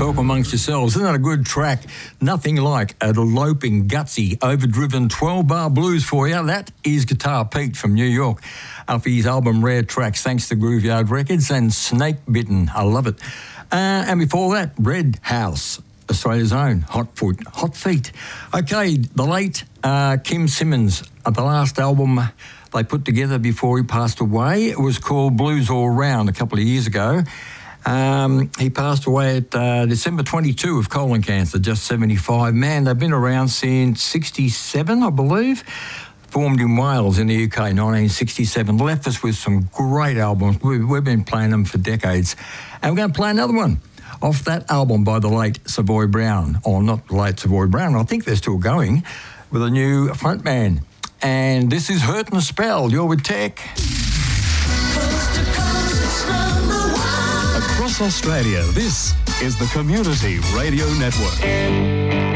talk amongst yourselves. Isn't that a good track? Nothing like a loping, gutsy, overdriven 12-bar blues for you. That is Guitar Pete from New York. Off his album Rare Tracks, thanks to Grooveyard Records, and Snake Bitten. I love it. And before that, Red House, Australia's own Hot Feet. Okay, the late Kim Simmons, the last album they put together before he passed away, it was called Blues All Round a couple of years ago. He passed away at December 22 of colon cancer, just 75. Man, they've been around since 67, I believe. Formed in Wales in the UK, 1967. Left us with some great albums. We've been playing them for decades. And we're going to play another one off that album by the late Savoy Brown. Or not the late Savoy Brown, I think they're still going, with a new frontman. And this is Hurtin' a Spell. You're with Tech. Coast to coast, it's #1. Across Australia, this is the Community Radio Network.